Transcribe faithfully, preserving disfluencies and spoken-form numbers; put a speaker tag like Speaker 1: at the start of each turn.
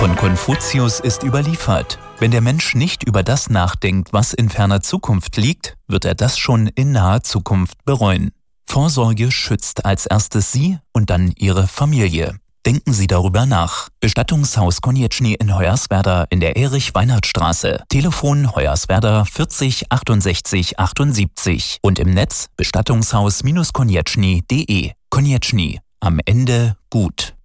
Speaker 1: von Konfuzius ist überliefert: Wenn der Mensch nicht über das nachdenkt, was in ferner Zukunft liegt, wird er das schon in naher Zukunft bereuen. Vorsorge schützt als erstes Sie und dann Ihre Familie. Denken Sie darüber nach. Bestattungshaus Konieczny in Hoyerswerda in der Erich-Weinert-Straße. Telefon Hoyerswerda vierzig achtundsechzig achtundsiebzig und im Netz bestattungshaus Konieczny punkt de. Konieczny. Am Ende gut.